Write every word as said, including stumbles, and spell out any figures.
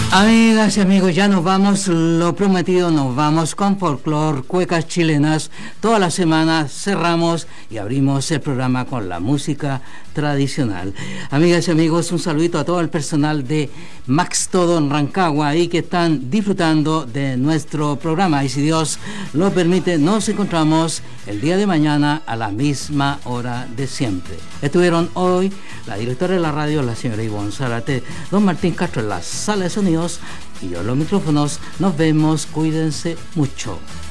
Amigas y amigos, ya nos vamos, lo prometido, nos vamos con folclor, cuecas chilenas. Toda la semana cerramos y abrimos el programa con la música tradicional. Amigas y amigos, un saludito a todo el personal de Max Todo en Rancagua, ahí que están disfrutando de nuestro programa. Y si Dios lo permite, nos encontramos el día de mañana a la misma hora de siempre. Estuvieron hoy la directora de la radio, la señora Ivonne Zárate, don Martín Castro en la sala de sonidos y yo en los micrófonos. Nos vemos, cuídense mucho.